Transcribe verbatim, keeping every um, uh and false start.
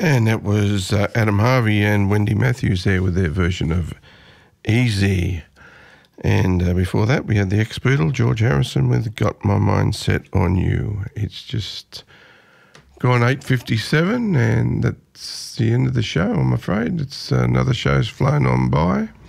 And that was uh, Adam Harvey and Wendy Matthews there with their version of Easy. And uh, before that, we had the ex-Beatle, George Harrison, with Got My Mind Set on You. It's just gone eight fifty-seven, and that's the end of the show, I'm afraid. It's uh, another show's flown on by.